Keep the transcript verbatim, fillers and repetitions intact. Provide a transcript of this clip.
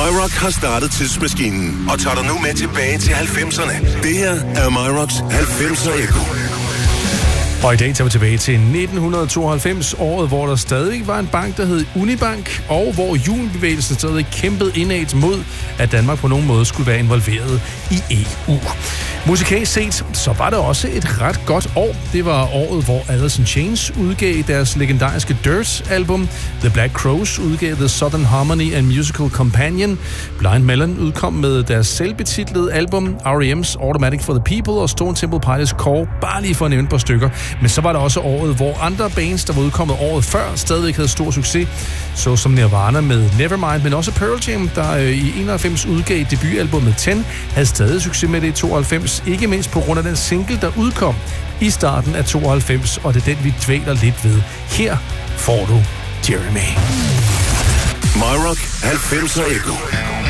MyRock har startet tidsmaskinen og tager dig nu med tilbage til halvfemserne. Det her er MyRocks halvfemser Echo. Og i dag tager vi tilbage til nitten tooghalvfems, året hvor der stadig var en bank, der hed Unibank, og hvor junibevægelsen stadig kæmpede indad mod, at Danmark på nogen måde skulle være involveret i E U. Musikalsk set, så var det også et ret godt år. Det var året, hvor Alice in Chains udgav deres legendariske Dirt-album. The Black Crowes udgav The Southern Harmony and Musical Companion. Blind Melon udkom med deres selvbetitlede album R E M's Automatic for the People og Stone Temple Pilots Core, bare lige for at nævne et par stykker. Men så var der også året, hvor andre bands, der var udkommet året før, stadig havde stor succes, såsom Nirvana med Nevermind, men også Pearl Jam, der i enoghalvfems udgav debutalbummet ti, havde stadig succes med det i tooghalvfems, ikke mindst på grund af den single, der udkom i starten af tooghalvfems, og det er den, vi dvæler lidt ved. Her får du Jeremy. MyRock halvfemser Echo.